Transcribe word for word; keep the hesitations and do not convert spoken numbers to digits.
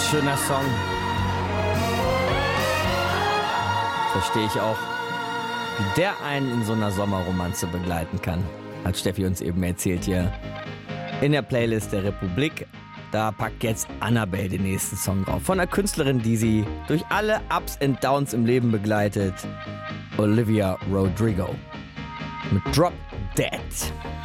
schöner Song. Verstehe ich auch, wie der einen in so einer Sommerromanze begleiten kann. Hat Steffi uns eben erzählt hier in der Playlist der Republik. Da packt jetzt Annabelle den nächsten Song drauf. Von einer Künstlerin, die sie durch alle Ups and Downs im Leben begleitet. Olivia Rodrigo. Mit Drop Dead.